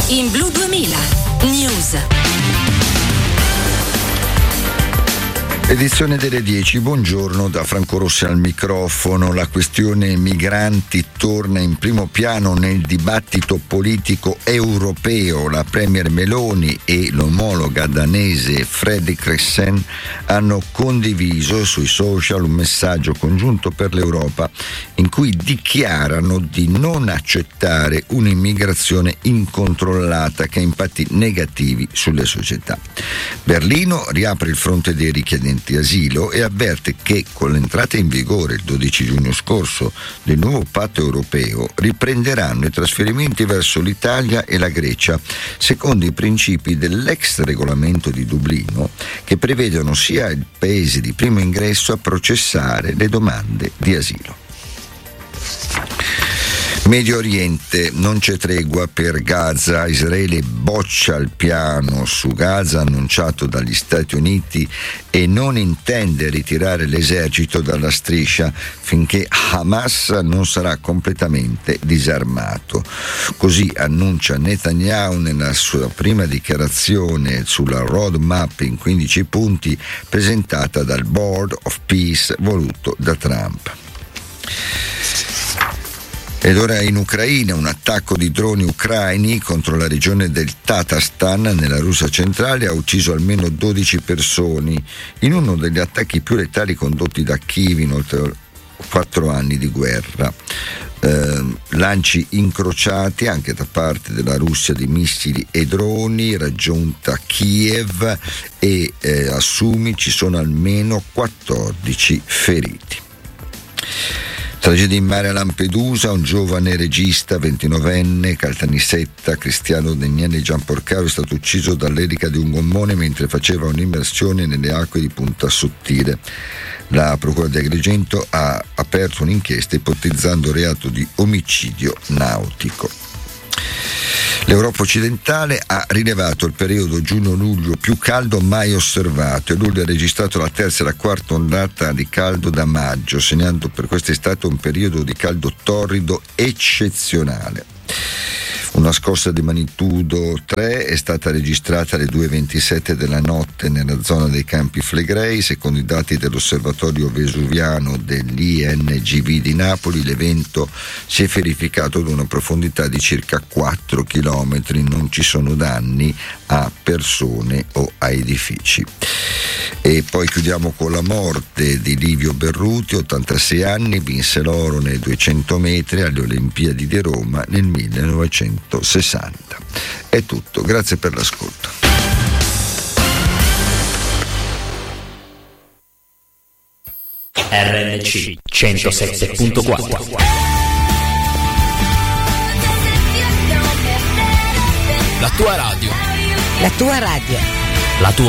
in Blu 2000 News. Edizione delle 10, buongiorno da Franco Rossi al microfono. La questione migranti torna in primo piano nel dibattito politico europeo. La premier Meloni e l'omologa danese Fredrik Christensen hanno condiviso sui social un messaggio congiunto per l'Europa in cui dichiarano di non accettare un'immigrazione incontrollata che ha impatti negativi sulle società. Berlino riapre il fronte dei richiedenti asilo e avverte che con l'entrata in vigore il 12 giugno scorso del nuovo patto europeo riprenderanno i trasferimenti verso l'Italia e la Grecia secondo i principi dell'ex regolamento di Dublino che prevedono sia i paesi di primo ingresso a processare le domande di asilo. Medio Oriente, non c'è tregua per Gaza. Israele boccia il piano su Gaza annunciato dagli Stati Uniti e non intende ritirare l'esercito dalla striscia finché Hamas non sarà completamente disarmato. Così annuncia Netanyahu nella sua prima dichiarazione sulla roadmap in 15 punti presentata dal Board of Peace voluto da Trump. Ed ora in Ucraina un attacco di droni ucraini contro la regione del Tatarstan nella Russia centrale ha ucciso almeno 12 persone in uno degli attacchi più letali condotti da Kiev in oltre 4 anni di guerra. Lanci incrociati anche da parte della Russia di missili e droni, raggiunta Kiev e a Sumi ci sono almeno 14 feriti. Tragedia in mare a Lampedusa, un giovane regista 29enne, Caltanissetta, Cristiano Daniele Gianporcaro, è stato ucciso dall'elica di un gommone mentre faceva un'immersione nelle acque di Punta Sottile. La Procura di Agrigento ha aperto un'inchiesta ipotizzando reato di omicidio nautico. L'Europa occidentale ha rilevato il periodo giugno-luglio più caldo mai osservato e luglio ha registrato la terza e la quarta ondata di caldo da maggio, segnando per quest'estate un periodo di caldo torrido eccezionale. Una scossa di magnitudo 3 è stata registrata alle 2:27 della notte nella zona dei Campi Flegrei. Secondo i dati dell'osservatorio vesuviano dell'INGV di Napoli, l'evento si è verificato ad una profondità di circa 4 chilometri. Non ci sono danni a persone o a edifici. E poi chiudiamo con la morte di Livio Berruti, 86 anni, vinse l'oro nei 200 metri alle Olimpiadi di Roma nel 1960. È tutto, grazie per l'ascolto. RNC 107.4 La tua radio. La tua radio. La tua